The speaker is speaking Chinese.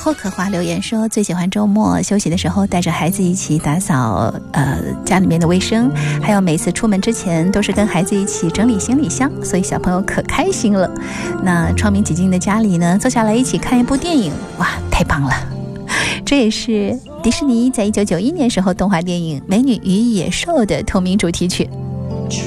霍可华留言说，最喜欢周末休息的时候带着孩子一起打扫家里面的卫生，还有每次出门之前都是跟孩子一起整理行李箱，所以小朋友可开心了。那窗明几净的家里呢，坐下来一起看一部电影，哇，太棒了。这也是迪士尼在1991年时候动画电影《美女与野兽》的同名主题曲。